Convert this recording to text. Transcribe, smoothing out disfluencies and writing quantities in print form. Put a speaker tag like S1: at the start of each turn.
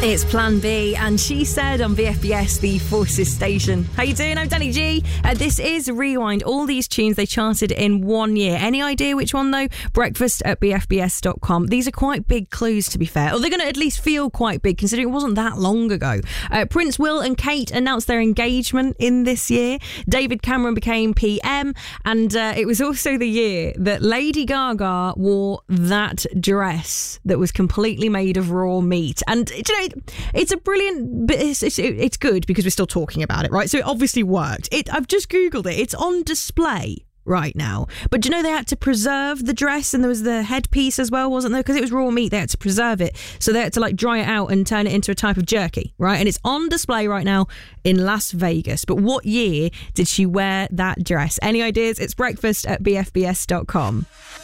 S1: It's Plan B, and She Said on BFBS, the Forces station. How you doing? I'm Danny G. This is Rewind. All these tunes, they charted in 1 year. Any idea which one, though? breakfast@bfbs.com. These are quite big clues, to be fair. Or they're going to at least feel quite big, considering it wasn't that long ago. Prince Will and Kate announced their engagement in this year. David Cameron became PM. And it was also the year that Lady Gaga wore that dress that was completely made of raw meat. And, you know, it's a brilliant, it's good because we're still talking about it, right? So it obviously worked. I've just Googled it. It's on display right now. But do you know they had to preserve the dress, and there was the headpiece as well, wasn't there? Because it was raw meat, they had to preserve it. So they had to like dry it out and turn it into a type of jerky, right? And it's on display right now in Las Vegas. But what year did she wear that dress? Any ideas? It's breakfast@bfbs.com.